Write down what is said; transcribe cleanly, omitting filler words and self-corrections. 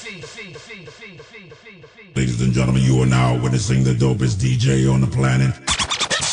Ladies and gentlemen, you are now witnessing the dopest DJ on the planet.